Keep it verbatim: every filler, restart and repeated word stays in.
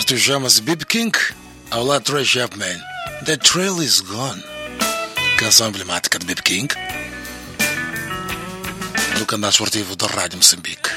certo, chama-se B B King, ao lado de Ray Chapman. The Trail is Gone. Canção emblemática de B B King, do canal esportivo da Rádio Moçambique.